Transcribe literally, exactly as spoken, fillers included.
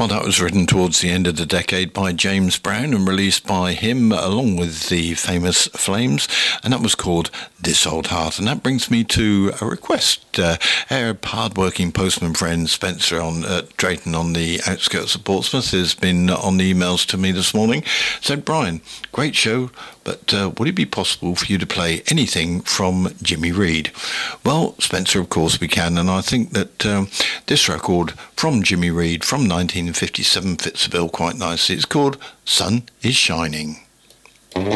Well, that was written towards the end of the decade by James Brown and released by him along with the famous Flames, and that was called This Old Heart. And that brings me to a request. Uh, our hard-working postman friend Spencer on uh, Drayton on the outskirts of Portsmouth has been on the emails to me this morning. Said, Brian, great show, but uh, would it be possible for you to play anything from Jimmy Reed? Well, Spencer, of course we can, and I think that um, this record from Jimmy Reed from nineteen fifty-seven fits the bill quite nicely. It's called Sun is Shining.